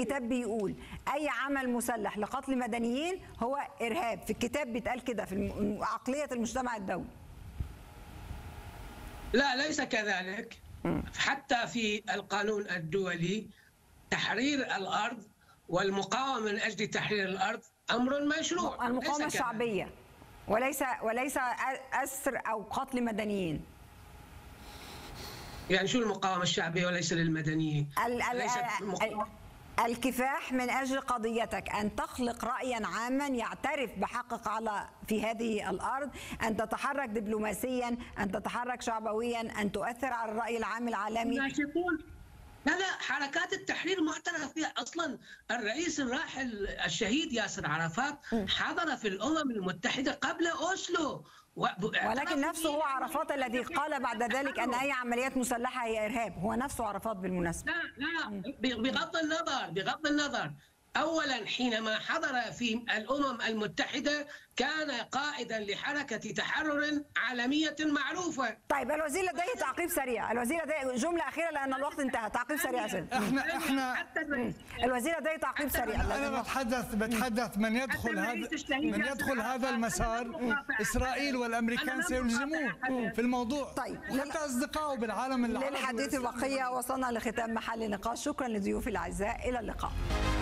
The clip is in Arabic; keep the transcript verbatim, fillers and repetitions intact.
الكتاب بيقول اي عمل مسلح لقتل مدنيين هو ارهاب، في الكتاب بيتقال كده في عقليه المجتمع الدولي. لا ليس كذلك. حتى في القانون الدولي تحرير الارض والمقاومه من اجل تحرير الارض امر مشروع. المقاومه الشعبيه وليس وليس اسر او قتل مدنيين. يعني شو المقاومه الشعبيه وليس للمدنيين؟ ال ال ال الكفاح من اجل قضيتك، ان تخلق رايا عاما يعترف بحقك على في هذه الارض، ان تتحرك دبلوماسيا، ان تتحرك شعبويا، ان تؤثر على الراي العام العالمي. لا لا، حركات التحرير معترف فيها اصلا. الرئيس الراحل الشهيد ياسر عرفات حضر في الامم المتحده قبل اوسلو، ولكن نفسه هو عرفات الذي قال بعد ذلك ان اي عمليات مسلحه هي ارهاب، هو نفسه عرفات بالمناسبه. لا لا، بغض النظر بغض النظر اولا حينما حضر في الامم المتحده كان قائدا لحركه تحرر عالميه معروفه. طيب الوزير لديه تعقيب سريع، الوزير لديه جمله اخيره لان الوقت انتهى، تعقيب سريع سيد. احنا احنا الوزير لديه تعقيب سريع. انا بتحدث بتحدث من يدخل هذا من يدخل هذا المسار اسرائيل والامريكان سيلزموه في الموضوع. طيب وحتى اصدقائه بالعالم العربي. للحديث البقيه وصلنا لختام محل نقاش. شكرا لضيوفي الاعزاء، الى اللقاء.